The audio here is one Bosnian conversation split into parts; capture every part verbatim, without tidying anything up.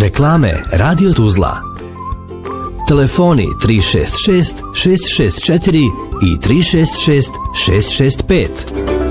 Reklame Radio Tuzla. Telefoni tri šest šest šest šest četiri i tri šest šest šest šest pet.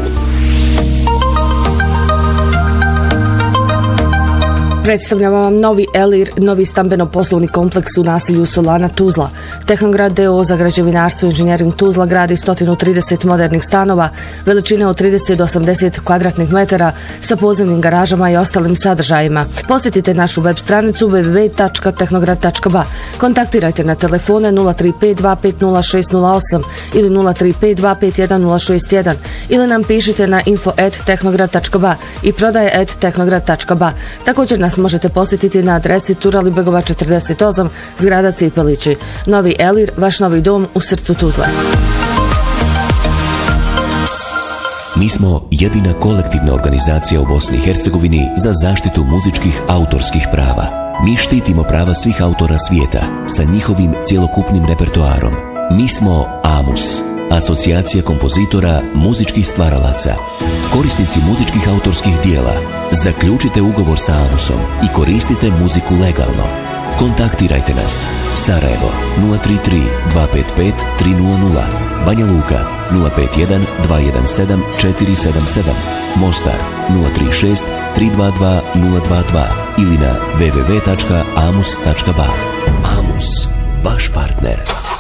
Predstavljamo vam novi Elir, novi stambeno-poslovni kompleks u naselju Solana Tuzla. Tehnograd D O O za građevinarstvo i inženjering Tuzla gradi sto trideset modernih stanova, veličine od trideset do osamdeset kvadratnih metara sa podzemnim garažama i ostalim sadržajima. Posjetite našu web stranicu w w w tačka tehnograd tačka b a. Kontaktirajte na telefone nula tri pet dva pet nula šest nula osam ili nula tri pet dva pet jedan nula šest jedan ili nam pišite na info at tehnograd tačka b a i prodaje at tehnograd tačka b a. Također nas možete posjetiti na adresi Turalibegova četrdeset osam, zgrada Cipelići. Novi Elir, vaš novi dom u srcu Tuzle. Mi smo jedina kolektivna organizacija u Bosni i Hercegovini za zaštitu muzičkih autorskih prava. Mi štitimo prava svih autora svijeta sa njihovim cjelokupnim repertoarom. Mi smo AMUS, Asocijacija kompozitora muzičkih stvaralaca. Korisnici muzičkih autorskih dijela, zaključite ugovor sa AMUSom i koristite muziku legalno. Kontaktirajte nas. Sarajevo nula tri tri dva pet pet tri nula nula, Banja Luka nula pet jedan dva jedan sedam četiri sedam sedam, Mostar nula tri šest tri dva dva nula dva dva ili na w w w tačka amus tačka b a. AMUS, vaš partner.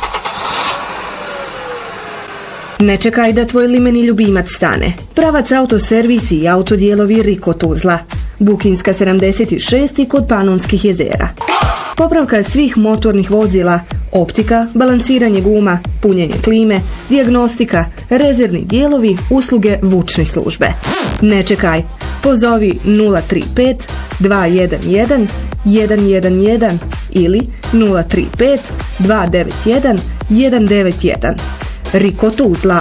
Ne čekaj da tvoj limeni ljubimac stane. Pravac autoservisi i autodijelovi Riko Tuzla. Bukinska sedamdeset šest kod Panonskih jezera. Popravka svih motornih vozila, optika, balansiranje guma, punjenje klime, dijagnostika, rezervni dijelovi, usluge vučne službe. Ne čekaj, pozovi nula tri pet dva jedan jedan jedan jedan jedan ili nula tri pet dva devet jedan jedan devet jedan. Riko Tuzla.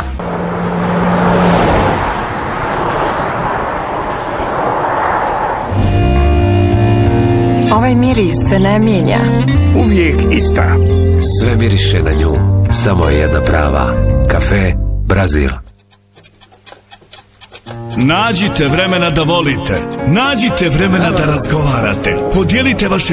Ovaj miris se ne mijenja. Uvijek ista. Sve miriše na nju. Samo je jedna prava. Kafe Brazil. Nađite vremena da volite. Nađite vremena da razgovarate. Podijelite vaše